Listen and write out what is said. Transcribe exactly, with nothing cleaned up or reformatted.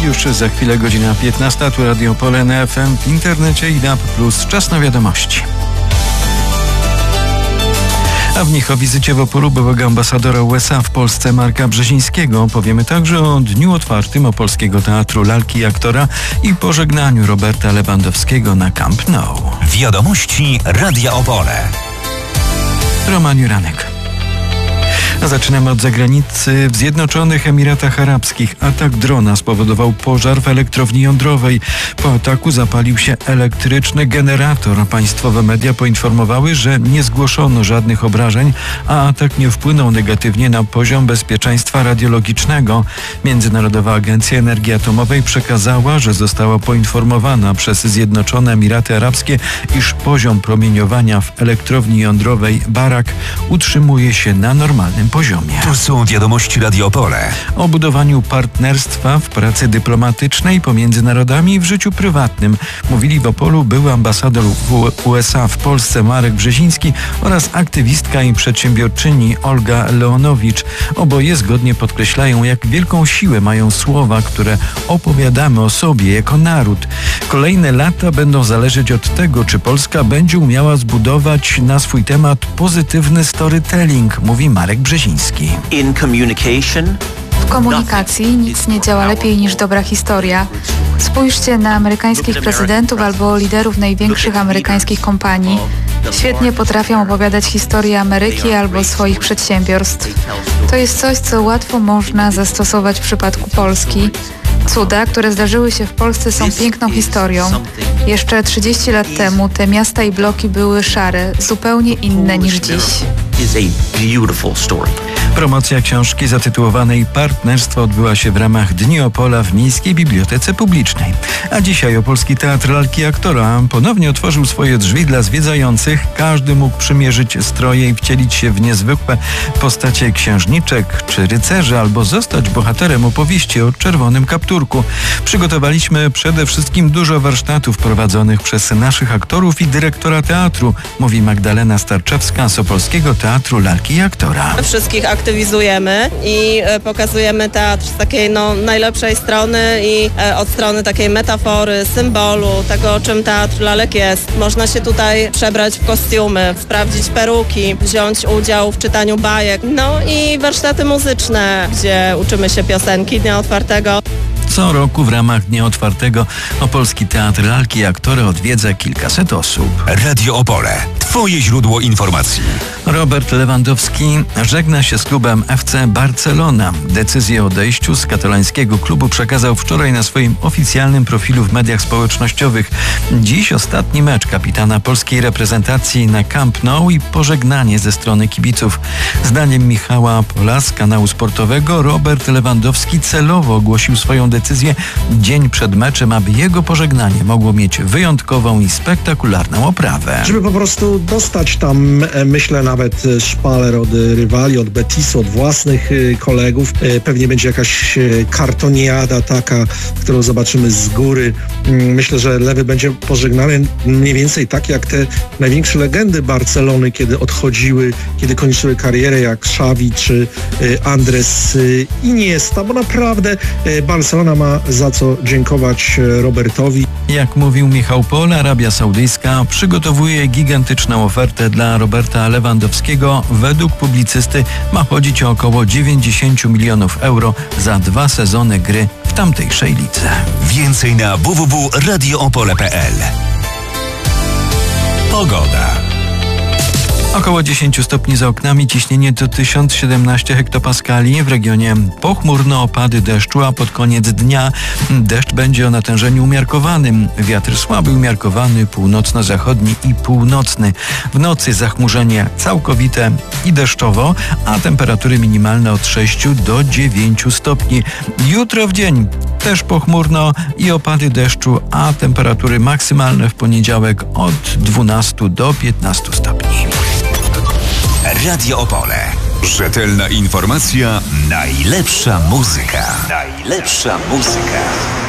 Już za chwilę godzina piętnasta, tu Radio Opole na F M, w internecie i D A B plus. Czas na wiadomości. A w nich o wizycie w Opolu byłego ambasadora U S A w Polsce Marka Brzezińskiego. Powiemy także o dniu otwartym Opolskiego Teatru Lalki i Aktora i pożegnaniu Roberta Lewandowskiego na Camp Nou. Wiadomości Radia Opole. Roman Juranek. A zaczynamy od zagranicy. W Zjednoczonych Emiratach Arabskich atak drona spowodował pożar w elektrowni jądrowej. Po ataku zapalił się elektryczny generator. Państwowe media poinformowały, że nie zgłoszono żadnych obrażeń, a atak nie wpłynął negatywnie na poziom bezpieczeństwa radiologicznego. Międzynarodowa Agencja Energii Atomowej przekazała, że została poinformowana przez Zjednoczone Emiraty Arabskie, iż poziom promieniowania w elektrowni jądrowej Barak utrzymuje się na normalnym poziomie. To są wiadomości Radio Opole. O budowaniu partnerstwa w pracy dyplomatycznej pomiędzy narodami i w życiu prywatnym mówili w Opolu były ambasador U S A w Polsce Marek Brzeziński oraz aktywistka i przedsiębiorczyni Olga Leonowicz. Oboje zgodnie podkreślają, jak wielką siłę mają słowa, które opowiadamy o sobie jako naród. Kolejne lata będą zależeć od tego, czy Polska będzie umiała zbudować na swój temat pozytywny storytelling, mówi Marek Brzeziński. W komunikacji nic nie działa lepiej niż dobra historia. Spójrzcie na amerykańskich prezydentów albo liderów największych amerykańskich kompanii. Świetnie potrafią opowiadać historię Ameryki albo swoich przedsiębiorstw. To jest coś, co łatwo można zastosować w przypadku Polski. Cuda, które zdarzyły się w Polsce, są piękną historią. Jeszcze trzydzieści lat temu te miasta i bloki były szare, zupełnie inne niż dziś. Promocja książki zatytułowanej Partnerstwo odbyła się w ramach Dni Opola w Miejskiej Bibliotece Publicznej. A dzisiaj Opolski Teatr Lalki i Aktora ponownie otworzył swoje drzwi dla zwiedzających. Każdy mógł przymierzyć stroje i wcielić się w niezwykłe postacie księżniczek czy rycerzy, albo zostać bohaterem opowieści o czerwonym kapturku. Przygotowaliśmy przede wszystkim dużo warsztatów prowadzonych przez naszych aktorów i dyrektora teatru, mówi Magdalena Starczewska z Opolskiego Teatru Lalki i Aktora. Wszystkich aktywizujemy i pokazujemy teatr z takiej no, najlepszej strony i e, od strony takiej metafory, symbolu, tego, czym teatr lalek jest. Można się tutaj przebrać w kostiumy, sprawdzić peruki, wziąć udział w czytaniu bajek. No i warsztaty muzyczne, gdzie uczymy się piosenki Dnia Otwartego. Co roku w ramach Dnia Otwartego Opolski Teatr Lalki i Aktora odwiedza kilkaset osób. Radio Opole. Twoje źródło informacji. Robert Lewandowski żegna się z klubem F C Barcelona. Decyzję o odejściu z katalońskiego klubu przekazał wczoraj na swoim oficjalnym profilu w mediach społecznościowych. Dziś ostatni mecz kapitana polskiej reprezentacji na Camp Nou i pożegnanie ze strony kibiców. Zdaniem Michała Pola z kanału sportowego Robert Lewandowski celowo ogłosił swoją decyzję dzień przed meczem, aby jego pożegnanie mogło mieć wyjątkową i spektakularną oprawę. Żeby po prostu dostać tam, myślę, nawet szpaler od rywali, od Betisu, od własnych kolegów. Pewnie będzie jakaś kartoniada taka, którą zobaczymy z góry. Myślę, że Lewy będzie pożegnany mniej więcej tak jak te największe legendy Barcelony, kiedy odchodziły, kiedy kończyły karierę, jak Xavi czy Andres Iniesta, bo naprawdę Barcelona ma za co dziękować Robertowi. Jak mówił Michał Pol, Arabia Saudyjska przygotowuje gigantyczną ofertę dla Roberta Lewandowskiego. Według publicysty ma chodzić o około dziewięćdziesiąt milionów euro za dwa sezony gry w tamtejszej lidze. Więcej na w w w kropka radio opole kropka p l. Pogoda. Około dziesięć stopni za oknami, ciśnienie to tysiąc siedemnaście hektopaskali. W regionie pochmurno, opady deszczu, a pod koniec dnia deszcz będzie o natężeniu umiarkowanym. Wiatr słaby, umiarkowany, północno-zachodni i północny. W nocy zachmurzenie całkowite i deszczowo, a temperatury minimalne od sześciu do dziewięciu stopni. Jutro w dzień też pochmurno i opady deszczu, a temperatury maksymalne w poniedziałek od dwunastu do piętnastu stopni. Radio Opole. Rzetelna informacja, najlepsza muzyka. Najlepsza muzyka.